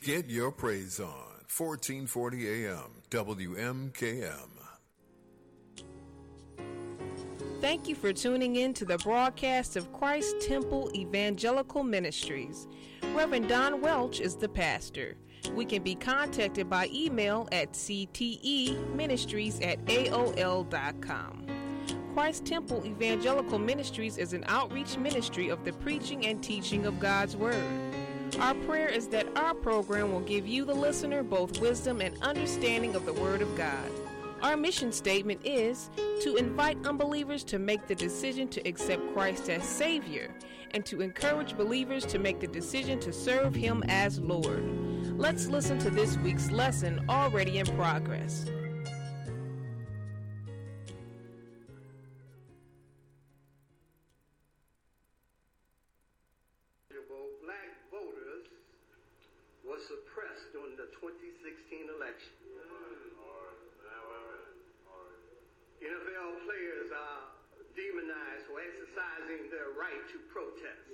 Get your praise on. 1440 AM WMKM. Thank you for tuning in to the broadcast of Christ Temple Evangelical Ministries. Reverend Don Welch is the pastor. We can be contacted by email at cteministries@aol.com. Christ Temple Evangelical Ministries is an outreach ministry of the preaching and teaching of God's Word. Our prayer is that our program will give you, the listener, both wisdom and understanding of the Word of God. Our mission statement is to invite unbelievers to make the decision to accept Christ as Savior and to encourage believers to make the decision to serve Him as Lord. Let's listen to this week's lesson already in progress. Black voters were suppressed during the 2016 election. NFL players are demonized for exercising their right to protest.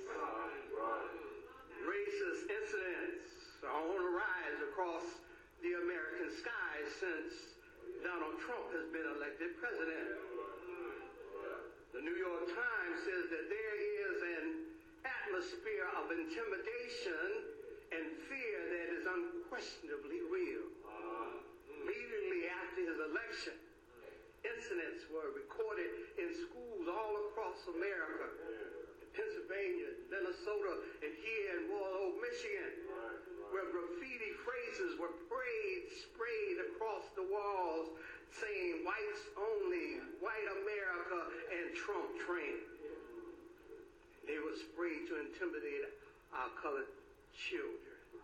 Racist incidents are on the rise across the American skies since Donald Trump has been elected president. The New York Times says that there is an atmosphere of intimidation and fear that is unquestionably real. Immediately after his election, incidents were recorded in schools all across America, Pennsylvania, Minnesota, and here in Royal Oak, Michigan, where graffiti phrases were sprayed across the walls saying whites only, white America, and Trump train. They were sprayed to intimidate our colored children.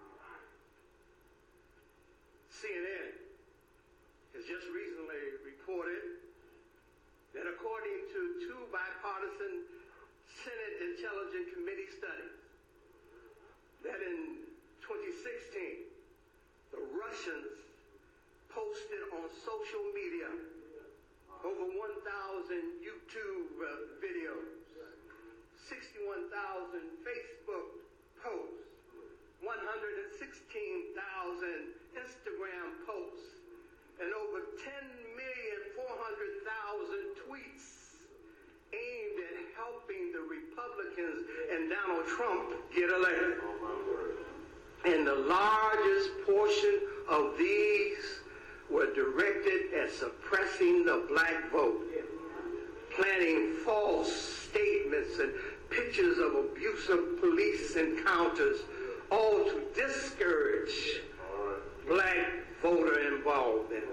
CNN has just recently reported that according to two bipartisan Senate Intelligence Committee studies, that in 2016, the Russians posted on social media over 1,000 YouTube videos, 61,000 Facebook posts, 116,000 Instagram posts, and over 10,400,000 tweets aimed at helping the Republicans and Donald Trump get elected. And the largest portion of these were directed at suppressing the black vote, planting false statements and pictures of abusive police encounters, all to discourage black voter involvement.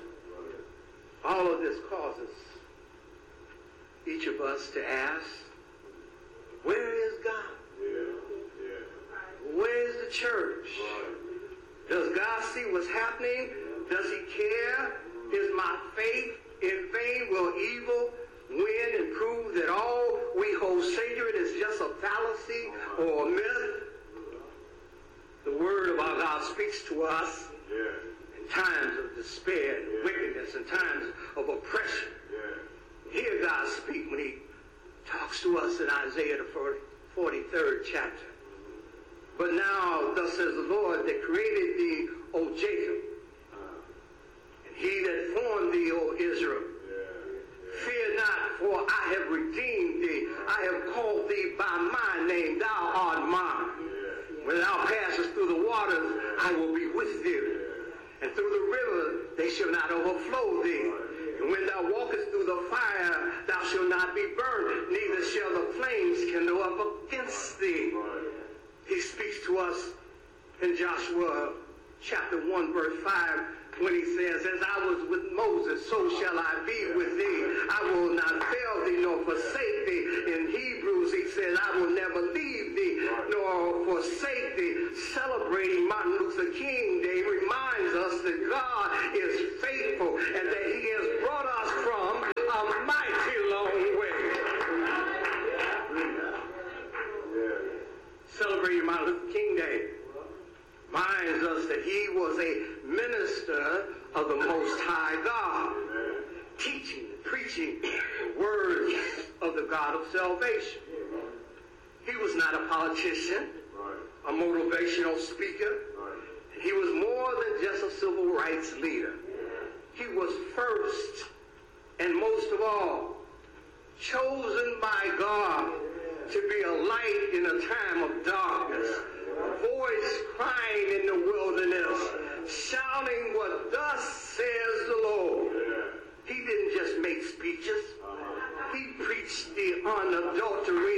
All of this causes each of us to ask, where is God? Where is the church? Does God see what's happening? Does he care? Is my faith in vain? Will evil win and prove that all we hold sacred is just a fallacy or a myth? The word of our God speaks to us in times of despair and wickedness, in times of oppression. Hear God speak when he talks to us in Isaiah the 43rd chapter. But now, thus says the Lord that created thee, O Jacob, and he that formed thee, O Israel. Fear not, for I have redeemed thee. I have called thee by my name. Thou art mine. When thou passest through the waters, I will be with thee. And through the river, they shall not overflow thee. And when thou walkest through the fire, thou shalt not be burned, neither shall the flames kindle up against thee. He speaks to us in Joshua chapter 1, verse 5, when he says, as I was with Moses, so shall I be with thee. I will not fail thee nor forsake thee. In Hebrews, he says, I will never leave thee nor forsake thee. Celebrating Martin Luther King Day reminds us that God is faithful and that he has brought us from a mighty long way. Celebrating Martin Luther King Day reminds us that he was a minister of the Most High God, teaching, preaching the words of the God of salvation. He was not a politician, a motivational speaker, civil rights leader. He was first and most of all chosen by God to be a light in a time of darkness, a voice crying in the wilderness, shouting what thus says the Lord. He didn't just make speeches. He preached the unadulterated